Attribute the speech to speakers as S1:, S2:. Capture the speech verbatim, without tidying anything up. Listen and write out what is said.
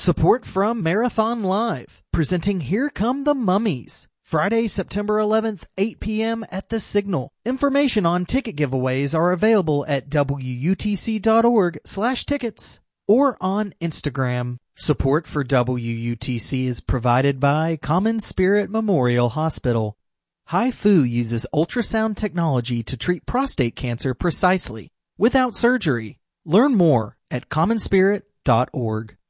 S1: Support from Marathon Live, presenting Here Come the Mummies, Friday, September eleventh, eight p.m. at the Signal. Information on ticket giveaways are available at wutc.org slash tickets or on Instagram. Support for W U T C is provided by Common Spirit Memorial Hospital. HIFU uses ultrasound technology to treat prostate cancer precisely, without surgery. Learn more at common spirit dot org.